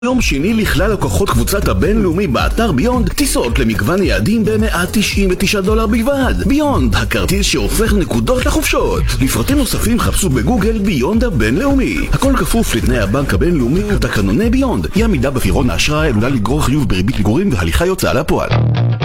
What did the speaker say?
יום שני לכלל לקוחות קבוצת הבינלאומי באתר ביונד, טיסות למגוון יעדים ב$199 בלבד. ביונד, הכרטיס שהופך נקודות לחופשות. לפרטים נוספים חפשו בגוגל ביונד הבינלאומי. הכל כפוף לתנאי הבנק הבינלאומי ותקנוני ביונד. אי עמידה בפירעון האשראי עלולה לגרור חיוב בריבית פיגורים והליכי הוצאה לפועל.